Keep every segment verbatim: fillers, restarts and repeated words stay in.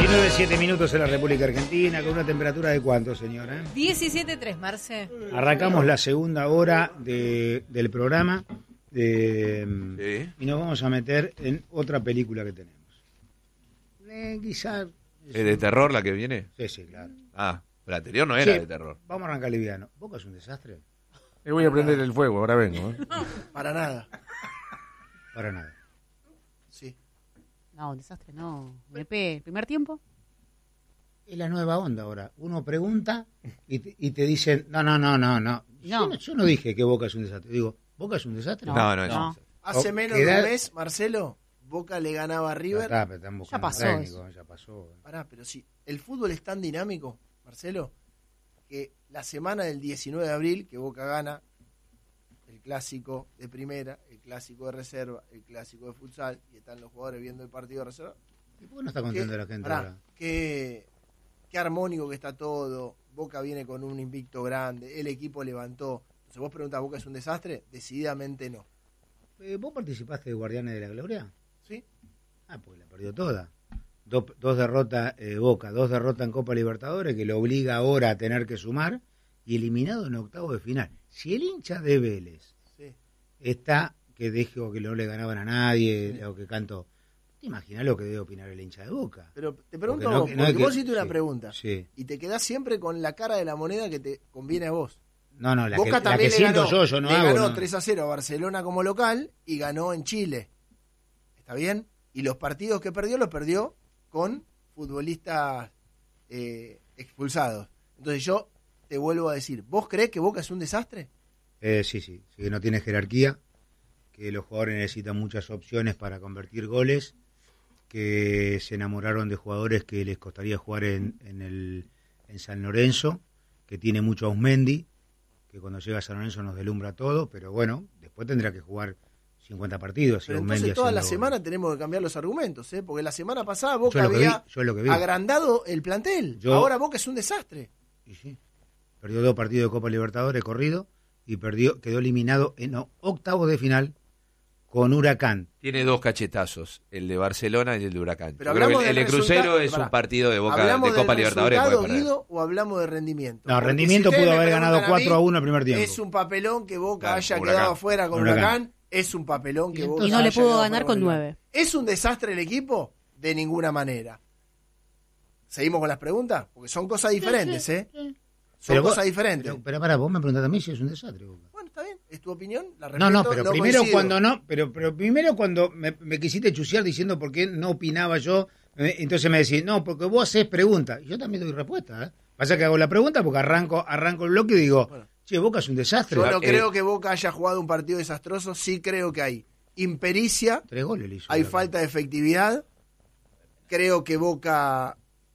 diecinueve, siete minutos en la República Argentina, con una temperatura de cuánto, señora. diecisiete tres, Marce. Arrancamos la segunda hora de, del programa de, Sí. y nos vamos a meter en otra película que tenemos. Eh, quizá... ¿Es de terror la que viene? Sí, sí, claro. Ah, la anterior no era Sí, de terror. Vamos a arrancar liviano. ¿Boca es un desastre? Le voy a prender el fuego, ahora vengo. ¿eh? Para nada. Para nada. Sí. No, un desastre, no. M P, ¿primer tiempo? Es la nueva onda ahora. Uno pregunta y te, y te dicen, no, no, no, no, no. Yo No. no. Yo no dije que Boca es un desastre. Digo, ¿Boca es un desastre? No. No, no, no. es Hace O menos quedar- de un mes, Marcelo, Boca le ganaba a Ya River. está, pero están buscando pasó técnico, ya pasó. Pará, pero sí, el fútbol es tan dinámico, Marcelo, que la semana del diecinueve de abril, que Boca gana el clásico de primera, el clásico de reserva, el clásico de futsal, y están los jugadores viendo el partido de reserva. ¿Y por qué no está contento la gente pará, ahora? qué, qué armónico que está todo. Boca viene con un invicto grande, el equipo levantó. Entonces vos preguntás, ¿Boca es un desastre? Decididamente no. Eh, ¿Vos participaste de Guardianes de la Gloria? ¿Sí? Ah, pues la perdió toda. Dos, dos derrotas eh, Boca, dos derrotas en Copa Libertadores, que lo obliga ahora a tener que sumar, y eliminado en octavos de final. Si el hincha de Vélez Sí. está, que dijo que no le ganaban a nadie, sí, o que cantó, ¿te imaginas lo que debe opinar el hincha de Boca? Pero te pregunto Porque no- vos, no porque es que- vos hiciste una sí, pregunta sí. y te quedás siempre con la cara de la moneda que te conviene a vos. No, no, la Boca que, la también que le siento ganó, yo, yo no le hago. ganó no. tres a cero a Barcelona como local y ganó en Chile. ¿Está bien? Y los partidos que perdió los perdió con futbolistas eh, expulsados. Entonces yo te vuelvo a decir, ¿vos creés que Boca es un desastre? Eh, sí, sí, sí, que no tiene jerarquía, que los jugadores necesitan muchas opciones para convertir goles, que se enamoraron de jugadores que les costaría jugar en, en, el, en San Lorenzo, que tiene mucho Ausmendi, que cuando llega a San Lorenzo nos deslumbra todo, pero bueno, después tendrá que jugar cincuenta partidos. Pero y entonces Ausmendi toda la haciendo semana goles. tenemos que cambiar los argumentos, ¿eh? Porque la semana pasada Yo Boca lo que vi, había yo lo que vi. agrandado el plantel. Yo- Ahora Boca es un desastre. Y sí, perdió dos partidos de Copa Libertadores corrido y perdió, quedó eliminado en octavos de final con Huracán. Tiene dos cachetazos, el de Barcelona y el de Huracán. Pero Yo creo que hablamos el de del Crucero resultado- es pará. un partido de Boca ¿Hablamos de Copa del Libertadores. resultado, puede perder. Guido, o hablamos de rendimiento? No, Porque rendimiento si ustedes pudo me haber ganado preguntan a mí, cuatro a uno el primer tiempo. Es un papelón que Boca Claro, haya Huracán. quedado afuera con Huracán. Huracán. Es un papelón que Y Boca Y no le haya pudo quedado ganar fuera con Huracán. nueve. ¿Es un desastre el equipo? De ninguna manera. ¿Seguimos con las preguntas? Porque son cosas diferentes, ¿eh? Son Pero vos- cosas diferentes. Pero, pero para, vos me preguntaste a mí si es un desastre, Boca. Bueno, está bien. ¿Es tu opinión? La No, no, respeto, pero primero coincido. cuando no, pero, pero primero cuando me, me quisiste chusear diciendo por qué no opinaba yo, eh, entonces me decís, no, porque vos haces preguntas. Y yo también doy respuesta, ¿eh? Pasa que hago la pregunta porque arranco, arranco el bloque y digo, Bueno. che, Boca es un desastre. Yo no Eh, creo que Boca haya jugado un partido desastroso. Sí creo que hay impericia, Tres goles le hizo. hay Huracán. falta de efectividad. Creo que Boca...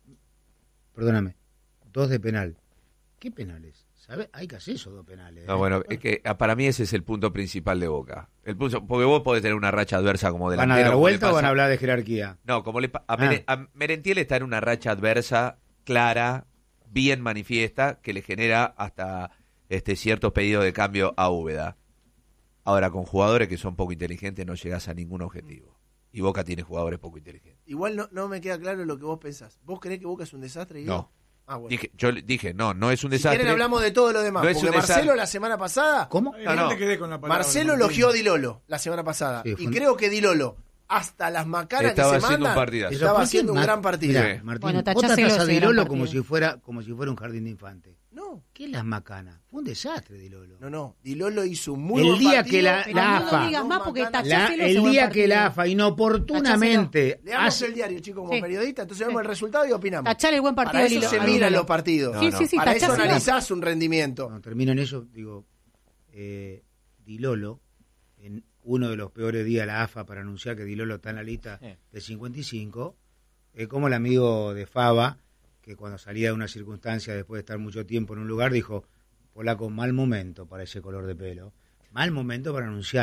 Perdóname, dos de penal. ¿Qué penales? ¿Sabes? Hay que hacer esos dos penales. No, ¿eh? bueno, es que ah, para mí ese es el punto principal de Boca. El punto, porque vos podés tener una racha adversa como ¿Van delantero. a dar como le vuelta o pasa- van a hablar de jerarquía? No, como le pa- a, Ah. Mere- a Merentiel está en una racha adversa, clara, bien manifiesta, que le genera hasta este ciertos pedidos de cambio a Úbeda. Ahora, con jugadores que son poco inteligentes no llegás a ningún objetivo. Y Boca tiene jugadores poco inteligentes. Igual no, no me queda claro lo que vos pensás. ¿Vos creés que Boca es un desastre, Guido? No. Ah, bueno. Dije, yo le- dije, no, no es un Si desastre. quieren hablamos de todo lo demás. No es porque un Marcelo desastre. la semana pasada... ¿Cómo? No, no. te quedé con la palabra, Marcelo Martín. elogió a Di Lolo la semana pasada. Sí, y fue un- creo que Di Lolo, hasta las macanas Estaba que se haciendo un mandan, partidazo. Pero estaba ¿por qué haciendo un ma- gran partido. Mirá, Sí. Martín, Bueno, vos tacháselo tratás a ese Di gran Lolo partido. como si fuera como si fuera un jardín de infantes. No, ¿Qué es las macanas? Fue un desastre, Di Lolo. no, no. Di Lolo hizo un muy El buen día partido. que la- Pero la no AFA. lo digas más porque Dos está macanas. La- Tacháselo ese el buen día que la partido. AFA inoportunamente Leamos hace- el diario, chicos, como Sí. periodista, entonces vemos el resultado y opinamos. Tachale el buen partido Para de eso Lilo- se a miran Lilo. los partidos. Sí, No, sí, sí, Para eso tacháselo. analizás un rendimiento. Cuando termino en eso, digo, eh, Di Lolo, en uno de los peores días de la AFA para anunciar que Di Lolo está en la lista de cincuenta y cinco, es como el amigo de Fava, que cuando salía de una circunstancia después de estar mucho tiempo en un lugar, dijo, polaco, mal momento para ese color de pelo, mal momento para anunciar.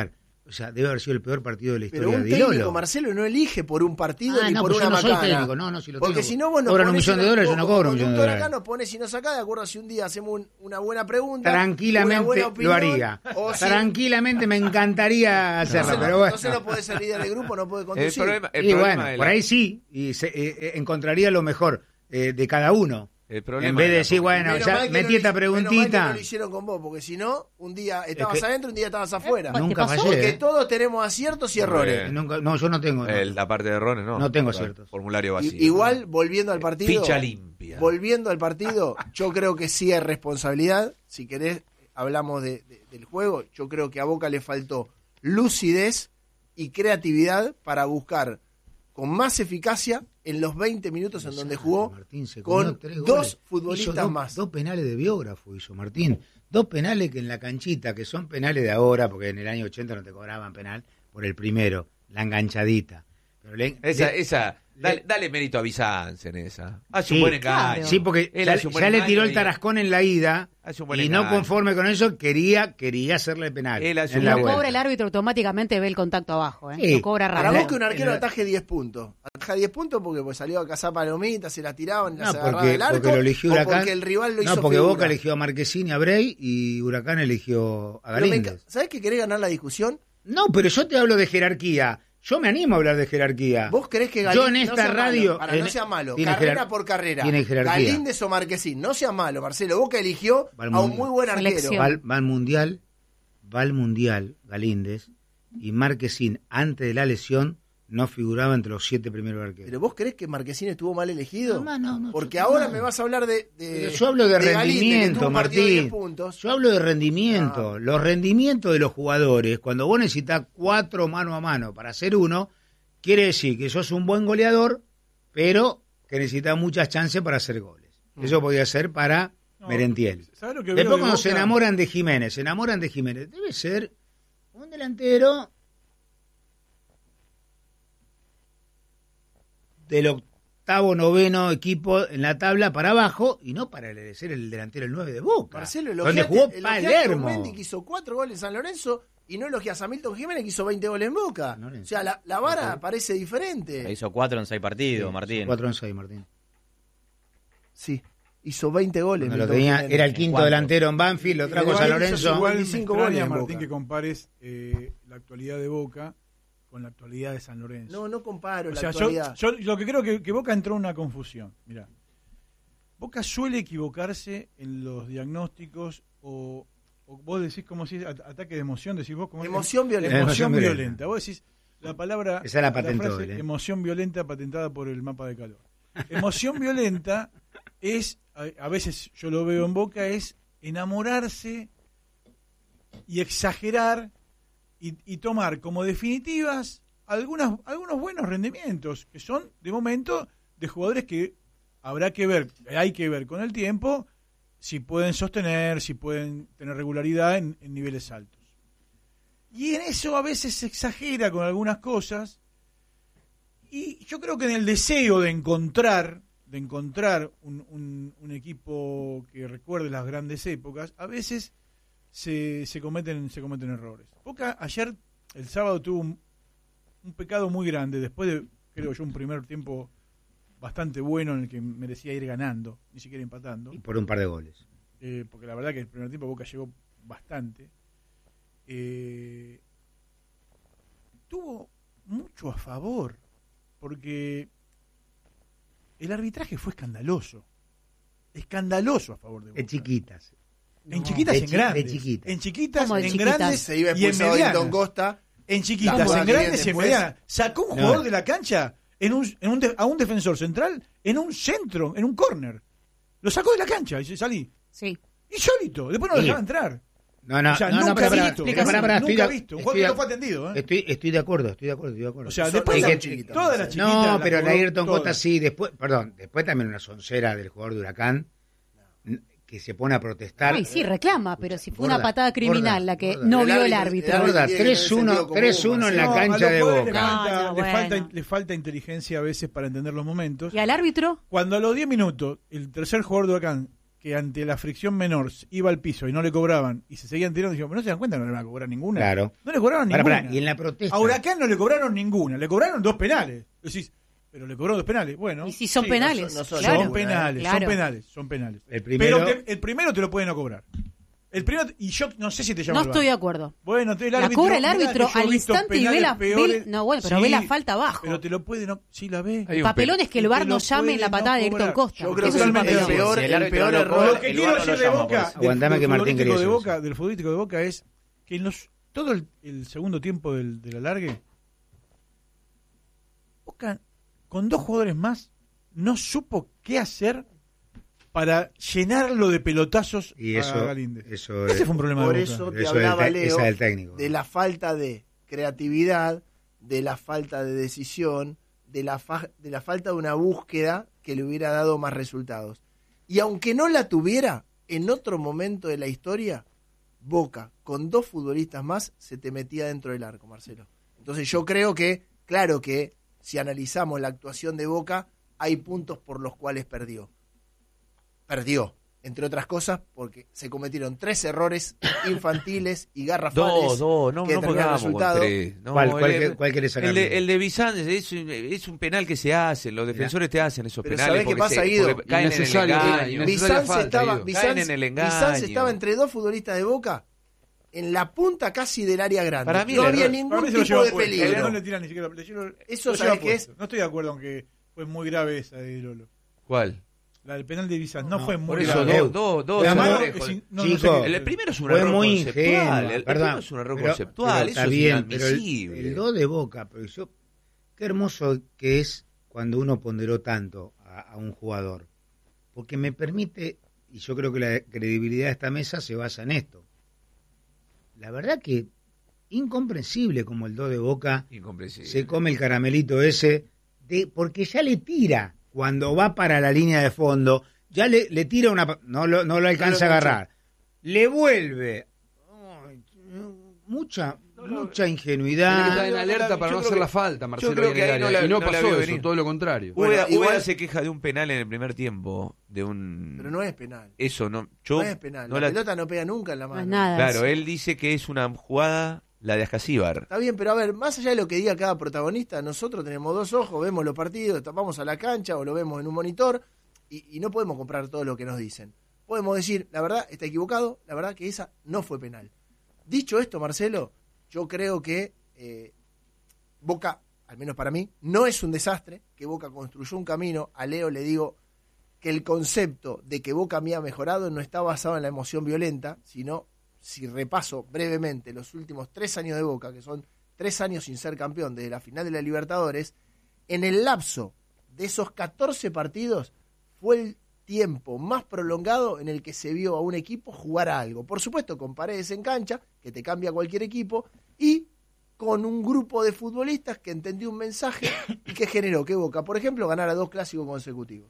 O sea, debe haber sido el peor partido de la Pero historia un de técnico, Lolo. Marcelo, no elige por un partido Ah, ni no, por pues una yo no soy macana. técnico, no, no, si lo Porque tengo. si no, vos no Cobran un ponés millón de una- dólares, yo vos no como cobro un millón de conductor dólares. acá nos pones y nos sacás, de acuerdo a si un día hacemos un- una buena pregunta. Tranquilamente una buena lo opinión, haría. o si- Tranquilamente me encantaría hacerlo, entonces, pero no, bueno. entonces no puede ser líder del grupo, no puede El conducir. problema, el Y problema bueno, de por la- ahí sí, y se, eh, eh, encontraría lo mejor eh, de cada uno. el problema En vez de la decir, comunicación. bueno, Menos ya mal que metí no esta lo- menos mal que preguntita. no lo hicieron con vos, porque si no, un día estabas que- adentro, un día estabas afuera. ¿Te Nunca pasó? fallé. Porque eh. todos tenemos aciertos y errores. bien. Nunca- no, yo no tengo. no. El- la parte de errores, no. No tengo Claro, ciertos. Formulario vacío. I- Igual, volviendo al partido. Ficha limpia. Volviendo al partido, yo creo que sí hay responsabilidad. Si querés, hablamos de, de- del juego. Yo creo que a Boca le faltó lucidez y creatividad para buscar con más eficacia en los veinte minutos en donde jugó Martín se comió con tres dos goles. futbolistas Hizo dos, más. Dos penales de biógrafo hizo Martín. Dos penales que en la canchita, que son penales de ahora, porque en el año ochenta no te cobraban penal, por el primero, la enganchadita. Pero le- Esa, le- esa, dale, le- dale mérito a Bizanz en esa. Hace Sí, un buen engaño. claro. Sí, porque Él ya, hace un buen ya le engaño tiró el y- tarascón en la ida Hace un buen y no engaño. conforme con eso quería quería hacerle penal Él hace en un la buen Lo vuelta. cobra el árbitro, automáticamente ve el contacto abajo. ¿eh? Sí. Lo cobra Para rápido. vos que un arquero el- ataje diez puntos. Ataja diez puntos porque pues, salió a cazar palomitas, se las tiraban, las No, agarraba porque, del arco. porque lo eligió o Huracán. porque el rival lo no, hizo porque figura. Boca eligió a Marquesini, a Bray y Huracán eligió a Pero me Galíndez. enca- ¿Sabés que querés ganar la discusión? No, pero yo te hablo de jerarquía. Yo me animo a hablar de jerarquía. ¿Vos creés que Yo Galíndez en no esta sea malo? radio- Para, no en- sea malo. tiene Carrera jerar- por carrera. tiene jerarquía. Galíndez o Marquesín. No sea malo, Marcelo. Boca eligió Va al a un mundial. muy buen arquero. Selección. Va, al- va al mundial, va al mundial Galíndez y Marquesín antes de la lesión no figuraba entre los siete primeros arqueros. ¿Pero vos creés que Marquesín estuvo mal elegido? No, no, no, Porque yo- ahora no. me vas a hablar de, de Pero yo hablo de, Galíndez, que rendimiento, tuvo un partido de diez Martín. puntos. Yo hablo de rendimiento. Ah. Los rendimientos de los jugadores, cuando vos necesitas cuatro mano a mano para hacer uno, quiere decir que sos un buen goleador, pero que necesitas muchas chances para hacer goles. Mm. Eso podía ser para No, Merentiel. ¿sabés lo que veo Después de cuando se Boca? enamoran de Jiménez, se enamoran de Jiménez, debe ser un delantero del octavo, noveno equipo en la tabla para abajo y no para ser el delantero el nueve de Boca. Marcelo, donde elogiaste, jugó elogiaste a Palermo. Mendy, que hizo cuatro goles en San Lorenzo, y no elogias a Milton Jiménez, que hizo veinte goles en Boca. No, no. O sea, la, la vara parece diferente. Hizo cuatro en seis partidos, Martín. cuatro en seis, Martín. Sí, hizo veinte goles. Cuando lo Milton tenía, Jiménez. era el quinto ¿Cuántos? delantero en Banfield, lo trajo Igual San hizo Lorenzo. igual- Igual me veinticinco extraña, goles en Martín, Boca. que compares eh, la actualidad de Boca con la actualidad de San Lorenzo. No, no comparo o la sea, yo, actualidad. yo lo que creo que, que Boca entró en una confusión. Mirá, Boca suele equivocarse en los diagnósticos o, o vos decís como si at- ataque de emoción, decís vos como Emoción violenta. Emoción Emoción violenta. violenta. Vos decís la palabra Esa la patentó frase, él, ¿eh? emoción violenta patentada por el mapa de calor. Emoción violenta es a, a veces yo lo veo en Boca es enamorarse y exagerar y, y tomar como definitivas algunas, algunos buenos rendimientos que son de momento de jugadores que habrá que ver, hay que ver con el tiempo si pueden sostener, si pueden tener regularidad en, en niveles altos. Y en eso a veces se exagera con algunas cosas y yo creo que en el deseo de encontrar de encontrar un, un, un equipo que recuerde las grandes épocas, a veces se, se cometen se cometen errores. Boca ayer, el sábado, tuvo un, un pecado muy grande, después de, creo yo, un primer tiempo bastante bueno en el que merecía ir ganando, ni siquiera empatando, Y por un par de goles. eh, porque la verdad que el primer tiempo Boca llegó bastante. Eh, tuvo mucho a favor, porque el arbitraje fue escandaloso. Escandaloso a favor de Boca. De chiquitas. En chiquitas De y en chi- grandes. de chiquitas. En chiquitas, ¿Cómo de en chiquitas? grandes Se iba y en expulsado Hilton medianas. Costa. En chiquitas, La en jugada grandes que y en viene medianas. Sacó un No. jugador de la cancha en un, en un de- a un defensor central en un centro, en un córner. Lo sacó de la cancha y se salí. Sí. Insólito. Después no lo Sí. dejaba entrar. No, no, O sea, no, no, nunca pará, pará, visto. pará, pará, pará, estoy Nunca de- visto. Un estoy jugador que de- no fue atendido. ¿eh? Estoy, estoy de acuerdo, estoy de acuerdo, estoy de acuerdo. O sea, Son después todas la- las chiquitas, todas las Marcelo. chiquitas. No, las pero la cobró Ayrton todas. Costa sí, después, perdón, después también una soncera del jugador de Huracán n- que se pone a protestar. Ay, sí, reclama, pero si fue Gorda, una patada criminal gorda, la que gorda. no El vio el árbitro- árbitro. el árbitro Gorda, tiene que tener tres uno, sentido común, tres uno en la No, a cancha los de jugadores le Boca. falta, No, no, le, falta, bueno. le falta inteligencia a veces para entender los momentos. ¿Y al árbitro? Cuando a los diez minutos, el tercer jugador de Huracán que ante la fricción menor iba al piso y no le cobraban y se seguían tirando, dijeron, no se dan cuenta, no le van a cobrar ninguna. Claro. No le cobraron Pará, ninguna. pará, y en la protesta. A Huracán no le cobraron ninguna, le cobraron dos penales. Decís, pero le cobraron dos penales. Bueno, Y si son sí, penales, no son- no claro. son penales, Claro. son penales, son penales. El primero- Pero te- el primero te lo pueden no cobrar. El primero, y yo no sé si te llamo No al estoy de bar. acuerdo. Bueno, te- el La árbitro, cobra el mirá árbitro que yo he al visto instante y ve penales la- ve- peores. no, bueno, pero ve la falta abajo. Pero te lo puede no, sí la ve. Hay un Papelón es que el Te VAR lo no llame la puede patada no de Héctor cobrar. Costa. Yo creo Eso que es el, un el papelón. peor, Si el el árbitro peor no lo error. cobra, Lo que el quiero VAR no lo decir de llama, Boca, por eso. del, Aguantame del que Martín futbolístico quería de eso, Boca, sí. del futbolístico de Boca es que en los todo el, el segundo tiempo del, del alargue, Boca con dos jugadores más no supo qué hacer para llenarlo de pelotazos Y a eso, Galíndez. eso Ese es- fue un problema Por de Boca. eso te Eso del hablaba, te- Leo, esa del técnico. de la falta de creatividad, de la falta de decisión, de la, fa- de la falta de una búsqueda que le hubiera dado más resultados. Y aunque no la tuviera, en otro momento de la historia, Boca, con dos futbolistas más, se te metía dentro del arco, Marcelo. Entonces yo creo que, claro que, si analizamos la actuación de Boca, hay puntos por los cuales perdió. Perdió, entre otras cosas, porque se cometieron tres errores infantiles y garrafales Dos, dos, no, que no terminaron pongamos con resultado. tres. No, ¿Cuál, el cuál, de- que- cuál querés sacar? El de, el de Bizán es, un- es un penal que se hace, los defensores te hacen esos Pero penales ¿sabés qué porque pasa, se- Guido? porque caen en el Innecesario, engaño. innecesario. Bizán falta, estaba, Guido. Bizán, Caen en el engaño. Bizán estaba entre dos futbolistas de Boca en la punta casi del área grande. Para mí no el había error- Para ningún mí se lo tipo lleva de puesto. peligro. No le tiran ni siquiera le lleva- Eso lo sabés lleva qué es. puesto. No estoy de acuerdo, aunque fue muy grave esa de Lolo. ¿Cuál? La del penal de Bizán no, fue muy Por eso, grave. dos, dos, dos La mano errores. es in- no, no Chico, sé qué- El primero es un fue error muy conceptual. ingenuo, El, el perdón, primero es un error pero- conceptual. pero Eso está es bien, pero el, inadmisible. el do de Boca, pero yo, qué hermoso que es cuando uno ponderó tanto a, a un jugador, porque me permite, y yo creo que la credibilidad de esta mesa se basa en esto. La verdad que incomprensible como el do de Boca Incomprensible. se come el caramelito ese, de porque ya le tira cuando va para la línea de fondo, ya le, le tira una... pa- No lo, no lo alcanza a agarrar. Le vuelve. Ay, mucha, mucha Tiene que ingenuidad. estar en alerta para yo no creo hacer que- la falta, Marcelo. creo ahí en que el ahí no área. la- y no, no la pasó vio eso, venir. todo lo contrario. Bueno, Ubeda, igual- Ubeda se queja de un penal en el primer tiempo, de un... Pero no es penal. Eso no... Yo No es penal. no la, la- pelota no pega nunca en la No mano. es nada. Claro, él dice que es una jugada, la de Ascasíbar. Está bien, pero a ver, más allá de lo que diga cada protagonista, nosotros tenemos dos ojos, vemos los partidos, vamos a la cancha o lo vemos en un monitor y, y no podemos comprar todo lo que nos dicen. Podemos decir, la verdad, está equivocado, la verdad que esa no fue penal. Dicho esto, Marcelo, yo creo que eh, Boca, al menos para mí, no es un desastre, que Boca construyó un camino. A Leo le digo que el concepto de que Boca me ha mejorado no está basado en la emoción violenta, sino, si repaso brevemente los últimos tres años de Boca, que son tres años sin ser campeón desde la final de la Libertadores, en el lapso de esos catorce partidos fue el tiempo más prolongado en el que se vio a un equipo jugar a algo. Por supuesto, con Paredes en cancha, que te cambia cualquier equipo, y con un grupo de futbolistas que entendió un mensaje y que generó que Boca, por ejemplo, ganara dos clásicos consecutivos.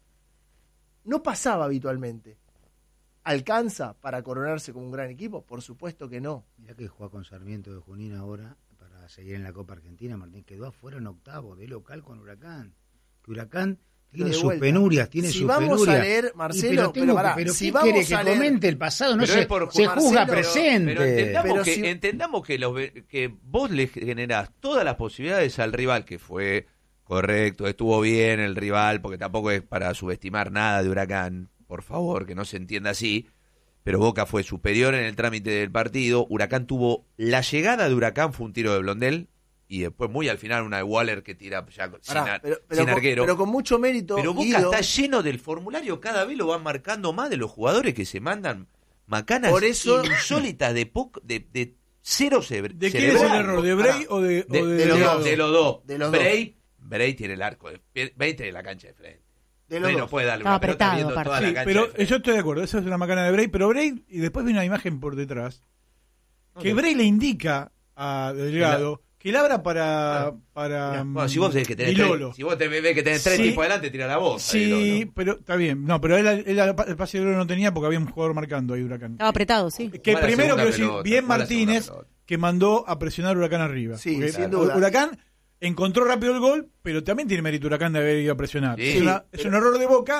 No pasaba habitualmente. ¿Alcanza para coronarse como un gran equipo? Por supuesto que no. Mirá que juega con Sarmiento de Junín ahora para seguir en la Copa Argentina. Martín quedó afuera en octavo de local con Huracán. Que Huracán tiene de sus vuelta, penurias, tiene si sus vamos penurias. a leer, Y Marcelo, pero, pero tengo- pará, pero si ¿qué vamos quiere que a leer- comente el pasado? No Pero se, es por se Marcelo, juzga pero- presente. Pero entendamos, Pero que, si- entendamos que, los, ve- que vos le generás todas las posibilidades al rival, que fue correcto, estuvo bien el rival, porque tampoco es para subestimar nada de Huracán, por favor, que no se entienda así, pero Boca fue superior en el trámite del partido. Huracán tuvo, la llegada de Huracán fue un tiro de Blondel, y después muy al final una de Waller que tira ya sin, Pará, ar- pero, pero sin con, arquero. pero con mucho mérito. Pero Boca Guido, está lleno del formulario, cada vez lo van marcando más de los jugadores que se mandan macanas Por eso- insólitas de poco, de, de cero cerebro. ¿De quién es el error? ¿De Bray o de, De, o de de los Delgado? dos, de los dos. De los dos. Bray, Bray tiene el arco, de, Bray tiene la cancha de frente. de los Bray no dos. puede darle Estaba una pelota apretado, viendo aparte. toda Sí, la cancha pero de frente. yo estoy de acuerdo, esa es una macana de Bray, pero Bray, y después viene una imagen por detrás, que Bray le indica a Delgado que él abra para... para Bueno, si vos ves que tenés Dilolo. tres, si vos te ves que tenés tres Sí. tipos adelante, tira la voz. Sí, pero está bien. No, pero él, él el pase de oro no tenía porque había un jugador marcando ahí Huracán. Estaba apretado, sí. Que Fue la primero segunda quiero decir, pelota, bien fue la segunda Martínez, pelota. que mandó a presionar Huracán arriba. Sí, Porque sin duda. Huracán encontró rápido el gol, pero también tiene mérito Huracán de haber ido a presionar. Sí. Es, una- es un error de Boca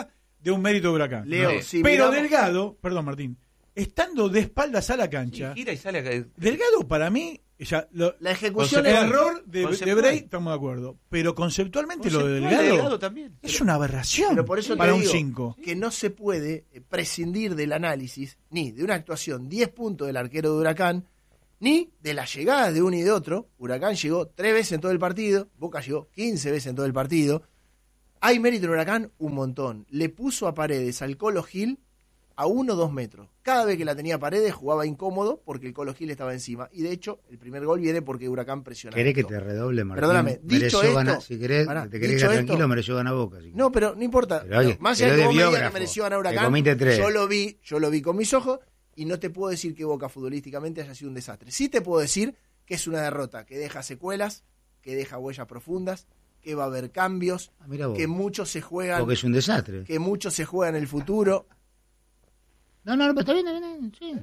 de un mérito de Huracán. Leo, Sí. si Pero miramos- Delgado, perdón Martín, estando de espaldas a la cancha, Sí, gira y sale acá. Delgado para mí, ya, lo, la ejecución el es error de, de Conceptual. Bray, estamos de acuerdo, pero conceptualmente lo de Conceptual, Delgado, también. es una aberración Pero por eso te para un digo cinco. que no se puede eh, prescindir del análisis ni de una actuación diez puntos del arquero de Huracán, ni de la llegada de uno y de otro. Huracán llegó tres veces en todo el partido, Boca llegó quince veces en todo el partido. Hay mérito en Huracán, un montón. Le puso a Paredes al Colo Gil a uno o dos metros. Cada vez que la tenía Paredes jugaba incómodo porque el Colo Gil estaba encima. Y de hecho, el primer gol viene porque Huracán presiona. ¿Querés que alto. te redoble, Martín? Perdóname, dicho Mereció esto- ganar- si querés, pará, te querés dicho quedar esto- tranquilo, mereció ganar Boca. si querés. No, pero no importa. Pero oye, Más allá pero de de cómo me diga que biógrafo, mereció ganar te Huracán, comiste tres. yo lo vi, yo lo vi con mis ojos y no te puedo decir que Boca futbolísticamente haya sido un desastre. Sí te puedo decir que es una derrota que deja secuelas, que deja huellas profundas, que va a haber cambios, Ah, mirá vos. que muchos se juegan, Porque es un desastre. que muchos se juegan en el futuro. No, no, no, pero está bien, está bien, sí.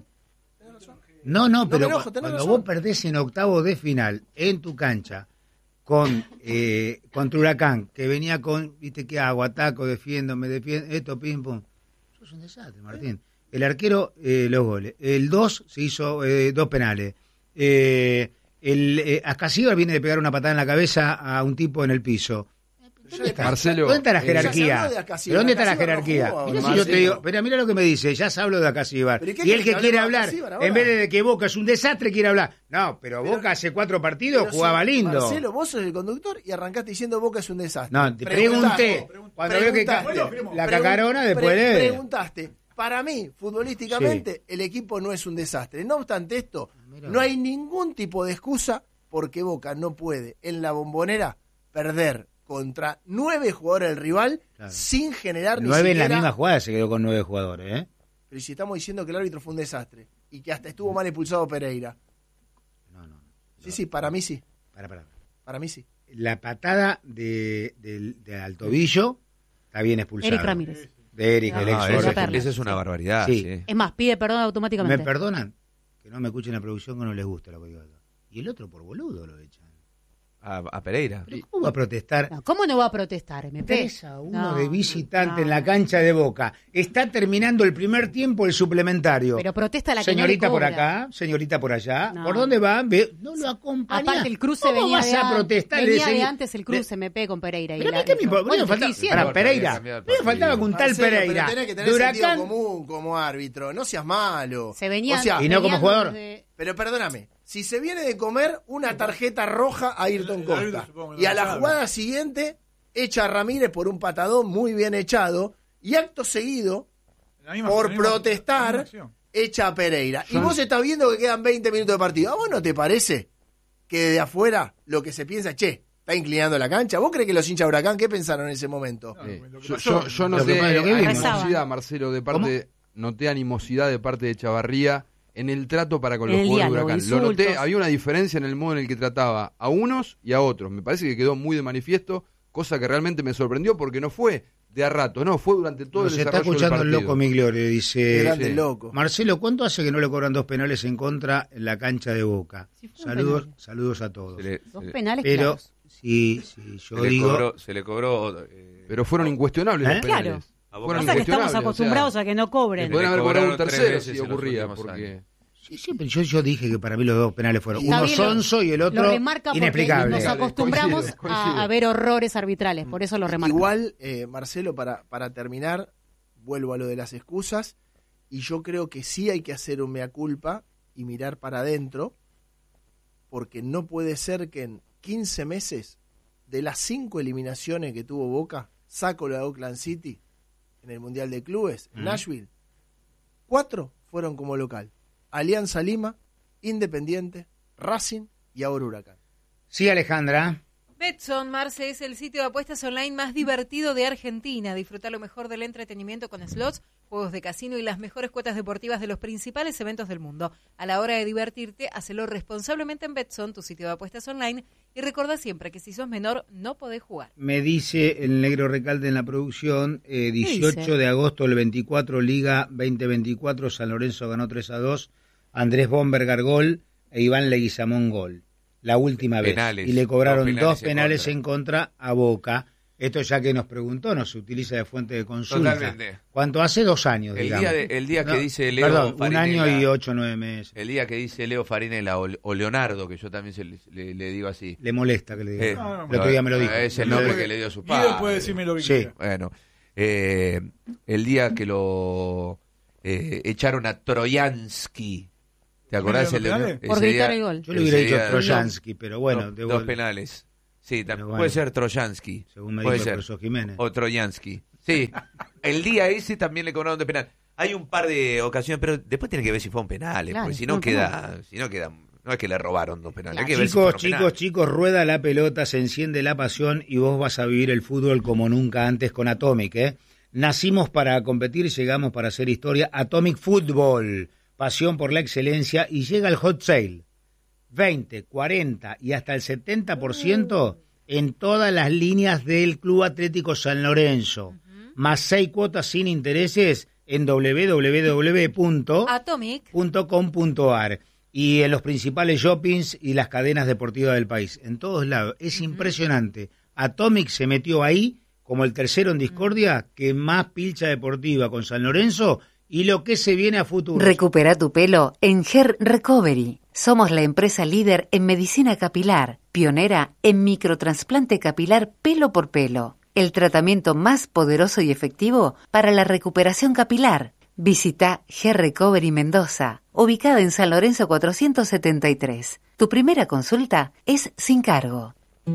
No, no, me pero enojo, cu- tenés cuando razón. vos perdés en octavo de final en tu cancha con eh, contra Huracán, que venía con, viste, ¿qué hago? Ataco, defiendo, me defiendo, esto, pim, pum. Eso es un desastre, Martín. El arquero, eh, los goles. El dos se hizo eh, dos penales. Eh, el eh, Ascasíbar viene de pegar una patada en la cabeza a un tipo en el piso. ¿Dónde está, Marcelo, ¿dónde está la eh, jerarquía? ya se habló de Acasíbar. ¿Pero dónde está la Acasíbar no jerarquía? jugó, Mirá si Marcelo. yo te digo, pero mira lo que me dice, ya se habló de Acasíbar. ¿Pero y qué Y querés el que que quiere hablemos de hablar, Acasíbar ahora? en vez de que Boca es un desastre, quiere hablar. No, pero, Pero- Boca hace cuatro partidos Pero jugaba si, lindo. Marcelo, vos sos el conductor y arrancaste diciendo Boca es un desastre. No, te Preguntaste, pregunté. Cuando veo que ca- preguntaste, la pregun- cacarona después pre- de... Preguntaste. Para mí, futbolísticamente, el equipo no es un desastre. No obstante esto, Mirá. no hay ningún tipo de excusa porque Boca no puede en la Bombonera perder contra nueve jugadores del rival Claro. sin generar ni Nueve en siquiera... la misma jugada se quedó con nueve jugadores, ¿eh? Pero si estamos diciendo que el árbitro fue un desastre y que hasta estuvo mal expulsado Pereira. No, no. Sí, sí, para mí sí. Para, para. Para mí sí. La patada de, del de al tobillo está bien expulsada. Eric Ramírez. De Eric, No, el No, ex Jorge eso, Jorge. Perla. eso es una barbaridad. Sí. Sí. Es más, pide perdón ¿Me automáticamente. perdonan? Que no me escuchen la producción que no les gusta lo que digo acá. Y el otro por boludo lo echan. A, a Pereira. ¿Pero cómo va a protestar? No, ¿cómo no va a protestar, M P? tres a uno No, de visitante no. en la cancha de Boca. Está terminando el primer tiempo el suplementario. Pero protesta la que Señorita no le por cobra. acá, señorita por allá. No. ¿Por dónde va? Ve- No lo acompaña. Aparte, el cruce ¿Cómo venía vas de, a an- protestar? venía Le- de antes el cruce le- M P con Pereira. y Pero a la- mí qué me importa. Bueno, Me te falta- estoy diciendo. Para, No, Pereira. había cambiado el Me faltaba partido. con tal Marcelo, Pereira. Pero tenés que De tener sentido Huracán. común como árbitro. No seas malo. Se venía, O sea, Y no como venían jugador. desde- pero perdóname, si se viene de comer una tarjeta roja a Ayrton El árbitro Costa supongo que y a no la sabe. jugada siguiente echa a Ramírez por un patadón muy bien echado y acto seguido, La misma- por la misma- la protestar, misma acción. echa a Pereira. Y Son- vos estás viendo que quedan veinte minutos de partido. ¿A vos no te parece que de afuera lo que se piensa, che, está inclinando la cancha? ¿Vos crees que los hinchas de Huracán qué pensaron en ese momento? No, Eh, lo que yo, pasó- yo, yo Lo que noté pasa- lo que vimos. animosidad, Marcelo, de parte, noté animosidad de parte de Chavarría en el trato para con En los el jugadores de diálogo, Huracán. Lo noté, insultos. había una diferencia en el modo en el que trataba a unos y a otros. Me parece que quedó muy de manifiesto, cosa que realmente me sorprendió porque no fue de a rato, no, fue durante todo Nos el está desarrollo escuchando del el partido. loco Migliore, Qué dice grande sí. el loco. Marcelo, ¿cuánto hace que no le cobran dos penales en contra en la cancha de Boca? Sí, fueron Saludos, penales. saludos a todos. Se le, Dos se le- penales Pero claros. si, si yo se le digo, cobró, se le cobró eh, Pero fueron incuestionables ¿Eh? los penales. Claro. a Boca. Fueron Pasa que estamos incuestionables, o sea, acostumbrados a que no Le cobren. pueden haber cobrado un cobraron tres tercero veces si en los ocurría, últimos porque... sí, sí, pero yo, yo dije que para mí los dos penales fueron Está uno bien, lo- sonso y el otro Lo remarca porque inexplicable. nos acostumbramos Coincido, coincido. A, a ver horrores arbitrales, por eso lo remarca. Igual, eh, Marcelo, para, para terminar, vuelvo a lo de las excusas, y yo creo que sí hay que hacer un mea culpa y mirar para adentro, porque no puede ser que en quince meses, de las cinco eliminaciones que tuvo Boca, saco la de Oakland City en el Mundial de Clubes, en Nashville, cuatro fueron como local. Alianza Lima, Independiente, Racing y ahora Huracán. Sí, Alejandra. Betson, Marce, es el sitio de apuestas online más divertido de Argentina. Disfruta lo mejor del entretenimiento con slots, juegos de casino y las mejores cuotas deportivas de los principales eventos del mundo. A la hora de divertirte, hacelo responsablemente en Betson, tu sitio de apuestas online, y recuerda siempre que si sos menor no podés jugar. Me dice el negro Recalde en la producción, eh, dieciocho dice? de agosto del veinticuatro, Liga veinte veinticuatro, San Lorenzo ganó tres a dos, Andrés Bombergar gol e Iván Leguizamón gol. La última vez. Penales, y le cobraron dos penales dos en penales contra. en contra a Boca. Esto ya que nos preguntó, nos utiliza de fuente de consulta. Totalmente. ¿Cuánto hace? Dos años, El digamos. día, de, el día que No, dice Leo Perdón, un Farinella, año y ocho, nueve meses. El día que dice Leo Farinella o, o Leonardo, que yo también se le, le- le digo así. Le molesta que le diga. Eh, No, no, el otro día me lo dijo. Es el Me lo nombre dijo. que le dio su Guido padre. puede decirme lo que Sí. quiera. Bueno, eh, el día que lo eh, echaron a Trojansky. ¿Te acordás? ¿Los El de- penales? ese Por gritar día- el gol. Yo le hubiera ese dicho día- Trojansky, pero bueno, dos, de dos gol, penales. Sí, Pero tam- bueno. puede ser Trojansky. según me puede dijo el ser. profesor Jiménez. O Trojansky. Sí, el día ese también le cobraron de penal. Hay un par de ocasiones, pero después tiene que ver si fueron penales, Claro, porque si no no, queda, si no queda, no es que le robaron dos penales. Hay que ver si Chicos, fueron chicos, penales. chicos, rueda la pelota, se enciende la pasión y vos vas a vivir el fútbol como nunca antes con Atomic, ¿eh? Nacimos para competir y llegamos para hacer historia. Atomic Football, pasión por la excelencia, y llega el hot sale. veinte, cuarenta y hasta el setenta por ciento en todas las líneas del Club Atlético San Lorenzo. Más seis cuotas sin intereses en doble u doble u doble u punto Atomic. punto com punto ar y en los principales shoppings y las cadenas deportivas del país, en todos lados. Es impresionante. Atomic se metió ahí como el tercero en discordia, que más pilcha deportiva con San Lorenzo y lo que se viene a futuro. Recupera tu pelo en Hair Recovery. Somos la empresa líder en medicina capilar, pionera en microtrasplante capilar pelo por pelo. El tratamiento más poderoso y efectivo para la recuperación capilar. Visita Hair Recovery Mendoza, ubicada en San Lorenzo cuatrocientos setenta y tres. Tu primera consulta es sin cargo.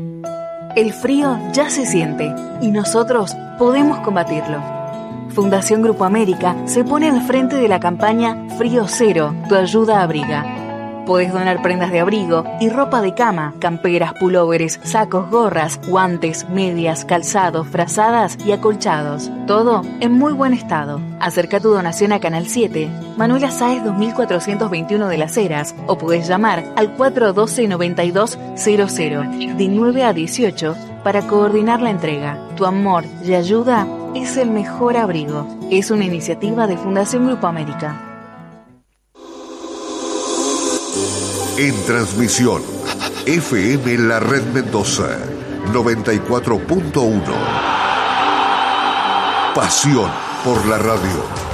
El frío ya se siente y nosotros podemos combatirlo. Fundación Grupo América se pone al frente de la campaña Frío Cero, tu ayuda abriga. Podés donar prendas de abrigo y ropa de cama, camperas, pulóveres, sacos, gorras, guantes, medias, calzados, frazadas y acolchados. Todo en muy buen estado. Acerca tu donación a Canal siete, Manuela Sáez dos mil cuatrocientos veintiuno de Las Heras, o podés llamar al cuatro uno dos, noventa y dos cero cero de nueve a dieciocho para coordinar la entrega. Tu amor y ayuda es el mejor abrigo. Es una iniciativa de Fundación Grupo América. En transmisión, F M La Red Mendoza, noventa y cuatro punto uno. Pasión por la radio.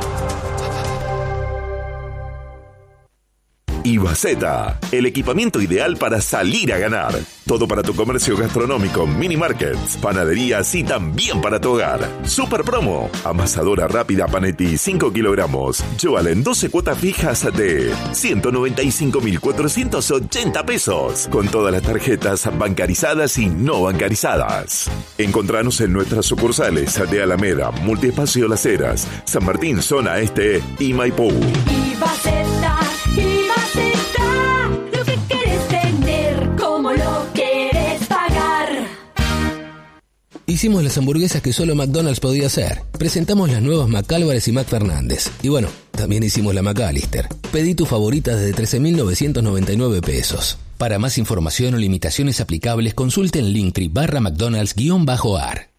Ibaceta, el equipamiento ideal para salir a ganar. Todo para tu comercio gastronómico, mini markets, panaderías y también para tu hogar. Super promo, amasadora rápida Panetti cinco kilogramos. Llévala en doce cuotas fijas de ciento noventa y cinco mil cuatrocientos ochenta pesos. Con todas las tarjetas bancarizadas y no bancarizadas. Encontranos en nuestras sucursales de Alameda, Multiespacio Las Heras, San Martín, Zona Este y Maipú. Ibaceta, Ibaceta, lo que quieres tener, como lo quieres pagar. Hicimos las hamburguesas que solo McDonald's podía hacer. Presentamos las nuevas McAlvarez y McFernández. Y bueno, también hicimos la McAllister. Pedí tu favorita desde trece mil novecientos noventa y nueve pesos. Para más información o limitaciones aplicables, consulte en Linktree barra McDonald's guión bajo ar.